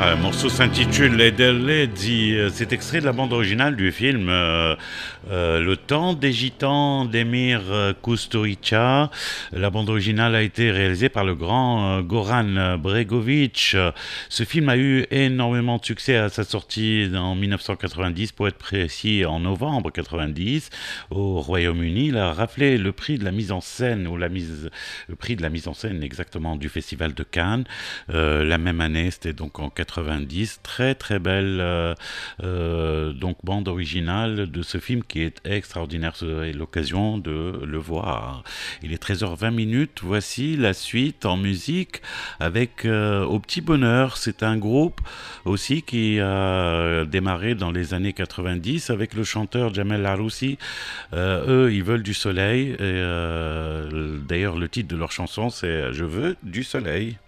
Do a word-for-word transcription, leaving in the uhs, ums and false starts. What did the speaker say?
Un morceau s'intitule Lady. C'est extrait de la bande originale du film euh, euh, Le Temps des Gitans d'Emir Kusturica. La bande originale a été réalisée par le grand euh, Goran Bregovic. Ce film a eu énormément de succès à sa sortie en mille neuf cent quatre-vingt-dix, pour être précis en novembre quatre-vingt-dix au Royaume-Uni. Il a raflé le prix de la mise en scène, ou la mise, le prix de la mise en scène exactement du Festival de Cannes. Euh, la même année, c'était donc en quatre-vingt-dix. Très très belle euh, euh, donc bande originale de ce film qui est extraordinaire. Vous aurez l'occasion de le voir. Il est treize heures vingt minutes. Voici la suite en musique avec euh, Au Petit Bonheur. C'est un groupe aussi qui a démarré dans les années quatre-vingt-dix avec le chanteur Jamel Haroussi. Euh, eux, ils veulent du soleil. Et, euh, d'ailleurs, le titre de leur chanson, c'est Je veux du soleil.